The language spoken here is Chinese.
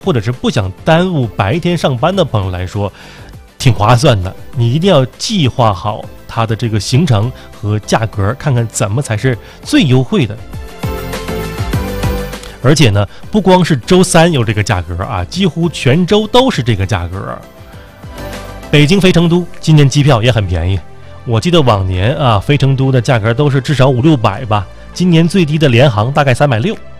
或者是不想耽误白天上班的朋友来说，挺划算的。你一定要计划好它的这个行程和价格，看看怎么才是最优惠的。而且呢，不光是周三有这个价格啊，几乎全周都是这个价格。北京飞成都今年机票也很便宜，我记得往年啊飞成都的价格都是至少500-600吧，今年最低的联航大概360。